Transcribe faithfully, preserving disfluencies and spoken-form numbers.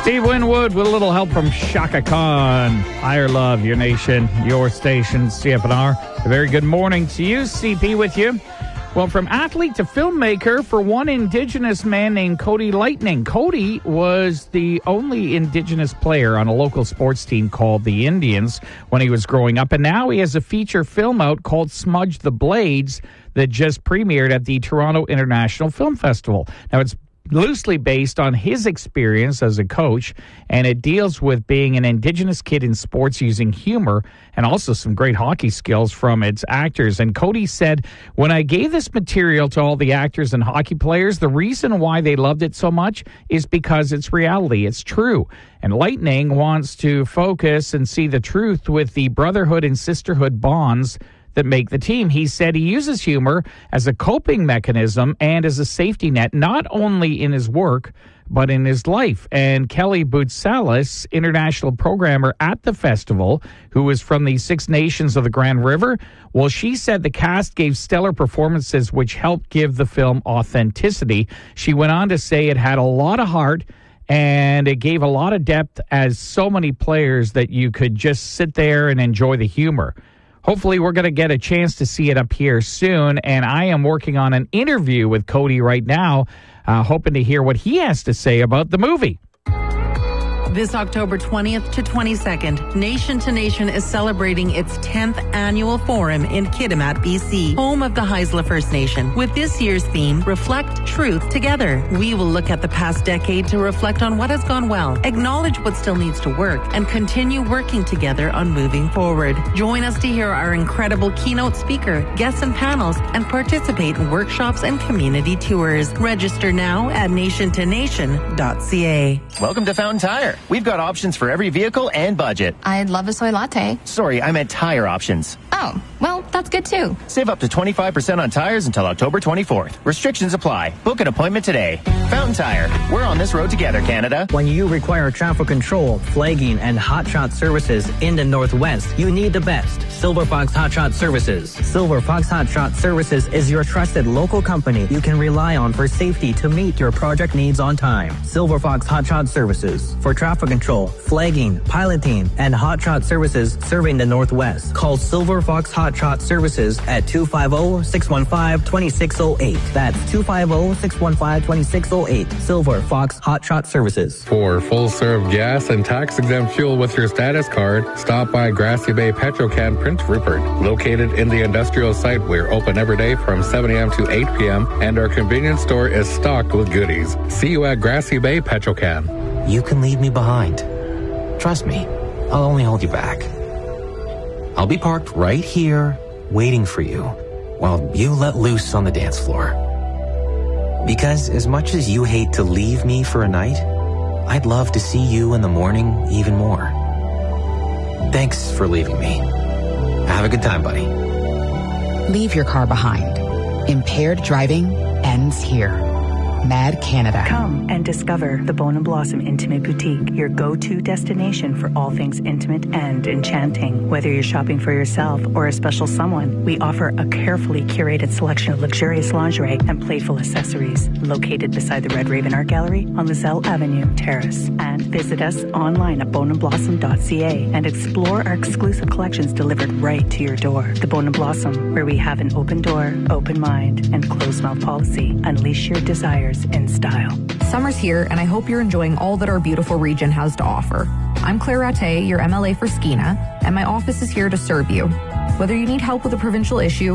Steve Winwood with a little help from Shaka Khan. Higher Love, your nation, your station, C F N R. A very good morning to you. C P with you. Well, from athlete to filmmaker for one Indigenous man named Cody Lightning. Cody was the only Indigenous player on a local sports team called the Indians when he was growing up. And now he has a feature film out called Smudge the Blades that just premiered at the Toronto International Film Festival. Now, it's loosely based on his experience as a coach, and it deals with being an Indigenous kid in sports using humor and also some great hockey skills from its actors. And Cody said, when I gave this material to all the actors and hockey players, the reason why they loved it so much is because it's reality. It's true. And Lightning wants to focus and see the truth with the brotherhood and sisterhood bonds that make the team. He said he uses humor as a coping mechanism and as a safety net, not only in his work, but in his life. And Kelly Boutsalis, international programmer at the festival, who is from the Six Nations of the Grand River, well, she said the cast gave stellar performances, which helped give the film authenticity. She went on to say it had a lot of heart, and it gave a lot of depth as so many players that you could just sit there and enjoy the humor. Hopefully, we're going to get a chance to see it up here soon, and I am working on an interview with Cody right now, uh, hoping to hear what he has to say about the movie. This October twentieth to twenty-second, Nation to Nation is celebrating its tenth annual forum in Kitimat, B C, home of the Haisla First Nation. With this year's theme, Reflect Truth Together. We will look at the past decade to reflect on what has gone well, acknowledge what still needs to work, and continue working together on moving forward. Join us to hear our incredible keynote speaker, guests and panels, and participate in workshops and community tours. Register now at nation to nation dot c a. Welcome to Fountain Tire. We've got options for every vehicle and budget. I'd love a soy latte. Sorry, I meant tire options. Oh, well, that's good too. Save up to twenty-five percent on tires until October twenty-fourth. Restrictions apply. Book an appointment today. Fountain Tire. We're on this road together, Canada. When you require traffic control, flagging, and hotshot services in the Northwest, you need the best. Silver Fox Hotshot Services. Silver Fox Hotshot Services is your trusted local company you can rely on for safety to meet your project needs on time. Silver Fox Hotshot Services. For traffic control, flagging, piloting, and hotshot services serving the Northwest. Call Silver Fox Hotshot Services at two five zero, six one five, two six zero eight. That's two five zero, six one five, two six zero eight. Silver Fox Hotshot Services. For full-serve gas and tax-exempt fuel with your status card, stop by Grassy Bay Petrocan Prince Rupert. Located in the industrial site, we're open every day from seven a.m. to eight p.m., and our convenience store is stocked with goodies. See you at Grassy Bay Petrocan. You can leave me behind. Trust me, I'll only hold you back. I'll be parked right here, waiting for you, while you let loose on the dance floor. Because as much as you hate to leave me for a night, I'd love to see you in the morning even more. Thanks for leaving me. Have a good time, buddy. Leave your car behind. Impaired driving ends here. Mad Canada. Come and discover the Bone and Blossom Intimate Boutique, your go-to destination for all things intimate and enchanting. Whether you're shopping for yourself or a special someone, we offer a carefully curated selection of luxurious lingerie and playful accessories. Located beside the Red Raven Art Gallery on Lizelle Avenue, Terrace. And visit us online at bone and blossom dot c a and explore our exclusive collections delivered right to your door. The Bone and Blossom, where we have an open door, open mind, and closed mouth policy. Unleash your desires in style. Summer's here, and I hope you're enjoying all that our beautiful region has to offer. I'm Claire Rattay, your M L A for Skeena, and my office is here to serve you. Whether you need help with a provincial issue